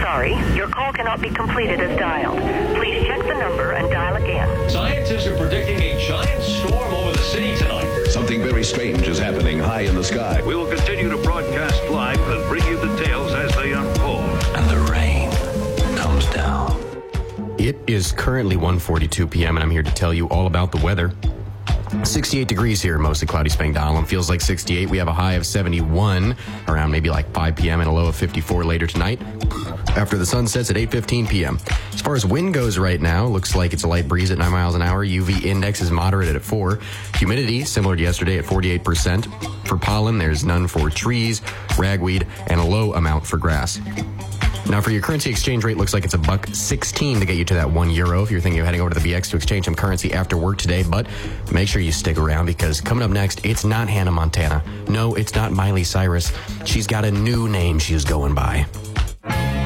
sorry. Your call cannot be completed as dialed. Please check the number and dial again. Scientists are predicting a giant storm over the city tonight. Something very strange is happening high in the sky. We will continue to broadcast live and bring you details as they unfold. And the rain comes down. It is currently 1:42 p.m. and I'm here to tell you all about the weather. 68 degrees here, mostly cloudy Spangdahlem. Feels like 68. We have a high of 71 around maybe like 5 p.m. and a low of 54 later tonight after the sun sets at 8:15 p.m. As far as wind goes right now, looks like it's a light breeze at 9 miles an hour. UV index is moderate at 4. Humidity, similar to yesterday, at 48%. For pollen, there's none for trees, ragweed, and a low amount for grass. Now, for your currency exchange rate, looks like it's $1.16 to get you to that €1 if you're thinking of heading over to the BX to exchange some currency after work today. But make sure you stick around because coming up next, it's not Hannah Montana. No, it's not Miley Cyrus. She's got a new name she's going by.